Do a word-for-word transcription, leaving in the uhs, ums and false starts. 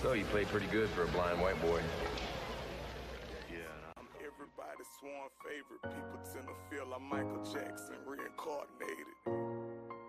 so, you played pretty good for a blind white boy. I'm everybody's sworn favorite. People tend to feel I'm Michael Jackson reincarnated.